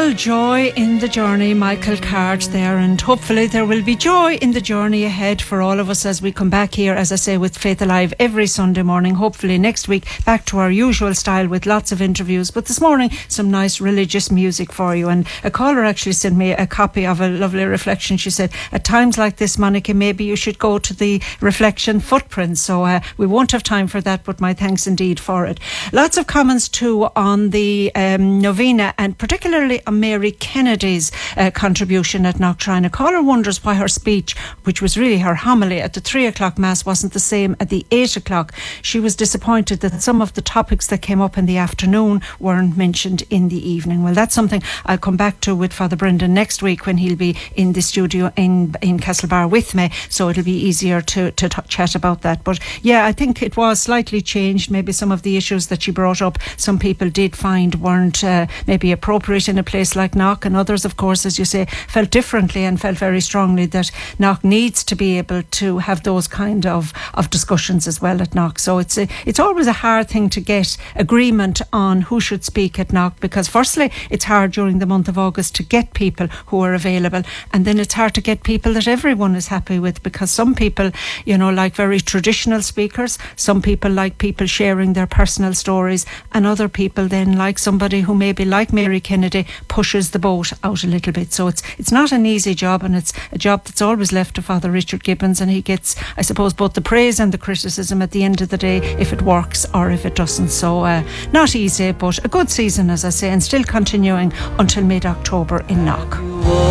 All joy in the journey, Michael Card there, and hopefully there will be joy in the journey ahead for all of us as we come back here, as I say, with Faith Alive every Sunday morning. Hopefully next week back to our usual style with lots of interviews, but this morning some nice religious music for you. And a caller actually sent me a copy of a lovely reflection. She said, at times like this, Monica, maybe you should go to the reflection footprints. So we won't have time for that, but my thanks indeed for it. Lots of comments too on the novena, and particularly on Mary Kennedy's contribution at Knocktrine. A caller wonders why her speech, which was really her homily at the 3 o'clock Mass, wasn't the same at the 8 o'clock. She was disappointed that some of the topics that came up in the afternoon weren't mentioned in the evening. Well, that's something I'll come back to with Father Brendan next week when he'll be in the studio in Castlebar with me, so it'll be easier to chat about that. But yeah, I think it was slightly changed. Maybe some of the issues that she brought up, some people did find weren't maybe appropriate in a place like Knock, and others, of course, as you say, felt differently and felt very strongly that Knock needs to be able to have those kind of discussions as well at Knock. So it's always a hard thing to get agreement on who should speak at Knock, because firstly it's hard during the month of August to get people who are available, and then it's hard to get people that everyone is happy with, because some people, like very traditional speakers, some people like people sharing their personal stories, and other people then like somebody who maybe, like Mary Kennedy, pushes the boat out a little bit. So it's not an easy job, and it's a job that's always left to Father Richard Gibbons, and he gets, I suppose, both the praise and the criticism at the end of the day if it works or if it doesn't. So not easy, but a good season, as I say, and still continuing until mid-October in Knock.